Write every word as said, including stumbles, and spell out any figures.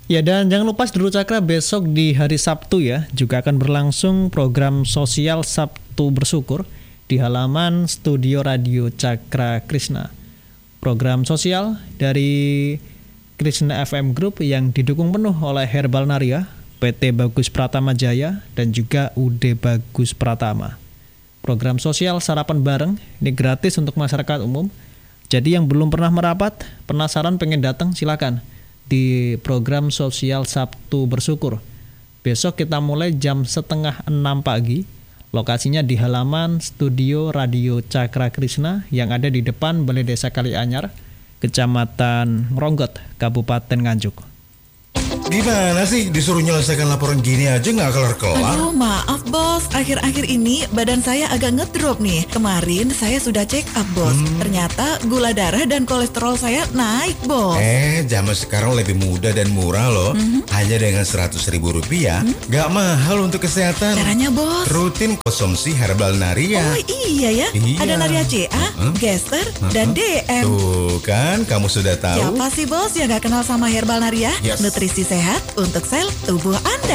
Ya, dan jangan lupa Seluruh Cakra, besok di hari Sabtu ya juga akan berlangsung program sosial Sabtu Bersyukur di halaman studio Radio Cakra Krishna. Program sosial dari Krishna F M Group yang didukung penuh oleh Herbal Naria, P T Bagus Pratama Jaya, dan juga U D Bagus Pratama. Program sosial sarapan bareng ini gratis untuk masyarakat umum. Jadi yang belum pernah merapat, penasaran pengen datang, silakan di program sosial Sabtu Bersyukur. Besok kita mulai jam setengah enam pagi. Lokasinya di halaman studio Radio Cakra Krishna yang ada di depan Balai Desa Kalianyar, Kecamatan Ronggot, Kabupaten Nganjuk. Gimana sih disuruh nyelesaikan laporan gini aja nggak kelar-kelar? Aduh, maaf bos, akhir-akhir ini badan saya agak ngedrop nih. Kemarin saya sudah check up bos, hmm. ternyata gula darah dan kolesterol saya naik bos. Eh, zaman sekarang lebih mudah dan murah loh. hmm. Hanya dengan seratus ribu rupiah, hmm? Nggak mahal untuk kesehatan. Caranya bos? Rutin konsumsi Herbal Naria. Oh iya ya, iya. Ada Naria C A, uh-huh. Gester, uh-huh. dan D M. Tuh kan, kamu sudah tahu. Siapa sih bos yang nggak kenal sama Herbal Naria? Yes. Nutrisi sehat untuk sel tubuh Anda.